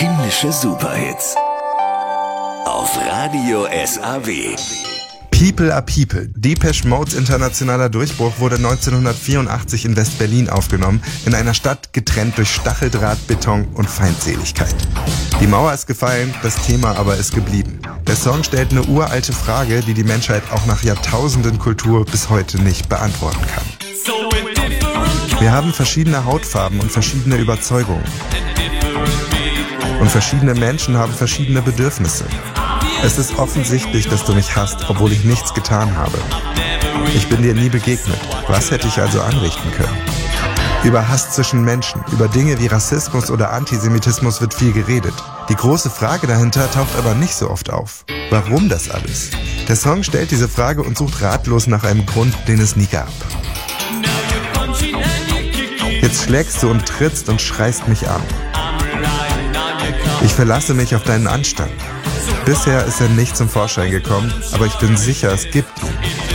Himmlische Superhits auf Radio SAW. People are People. Depeche Modes internationaler Durchbruch wurde 1984 in West-Berlin aufgenommen, in einer Stadt getrennt durch Stacheldraht, Beton und Feindseligkeit. Die Mauer ist gefallen, das Thema aber ist geblieben. Der Song stellt eine uralte Frage, die die Menschheit auch nach Jahrtausenden Kultur bis heute nicht beantworten kann. Wir haben verschiedene Hautfarben und verschiedene Überzeugungen. Und verschiedene Menschen haben verschiedene Bedürfnisse. Es ist offensichtlich, dass du mich hasst, obwohl ich nichts getan habe. Ich bin dir nie begegnet. Was hätte ich also anrichten können? Über Hass zwischen Menschen, über Dinge wie Rassismus oder Antisemitismus wird viel geredet. Die große Frage dahinter taucht aber nicht so oft auf. Warum das alles? Der Song stellt diese Frage und sucht ratlos nach einem Grund, den es nie gab. Jetzt schlägst du und trittst und schreist mich an. Ich verlasse mich auf deinen Anstand. Bisher ist er nicht zum Vorschein gekommen, aber ich bin sicher, es gibt ihn.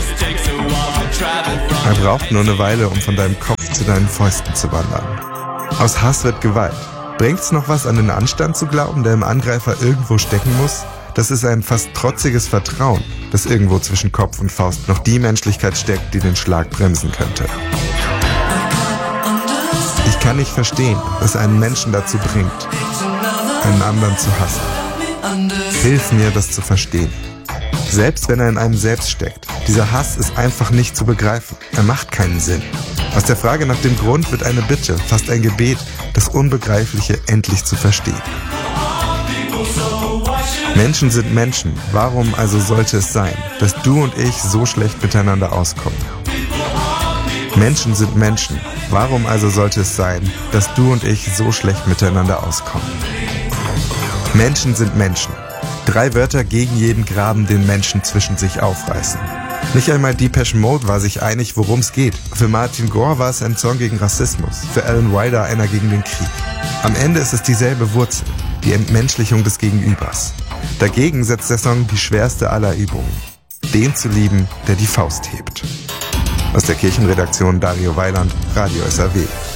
Er braucht nur eine Weile, um von deinem Kopf zu deinen Fäusten zu wandern. Aus Hass wird Gewalt. Bringt's noch was, an den Anstand zu glauben, der im Angreifer irgendwo stecken muss? Das ist ein fast trotziges Vertrauen, das irgendwo zwischen Kopf und Faust noch die Menschlichkeit steckt, die den Schlag bremsen könnte. Ich kann nicht verstehen, was einen Menschen dazu bringt, einen anderen zu hassen. Hilf mir, das zu verstehen. Selbst wenn er in einem selbst steckt. Dieser Hass ist einfach nicht zu begreifen. Er macht keinen Sinn. Aus der Frage nach dem Grund wird eine Bitte, fast ein Gebet, das Unbegreifliche endlich zu verstehen. Menschen sind Menschen. Warum also sollte es sein, dass du und ich so schlecht miteinander auskommen? Menschen sind Menschen. Warum also sollte es sein, dass du und ich so schlecht miteinander auskommen? Menschen sind Menschen. 3 Wörter gegen jeden Graben, den Menschen zwischen sich aufreißen. Nicht einmal Depeche Mode war sich einig, worum es geht. Für Martin Gore war es ein Song gegen Rassismus, für Alan Wilder einer gegen den Krieg. Am Ende ist es dieselbe Wurzel, die Entmenschlichung des Gegenübers. Dagegen setzt der Song die schwerste aller Übungen: den zu lieben, der die Faust hebt. Aus der Kirchenredaktion Dario Weiland, Radio SAW.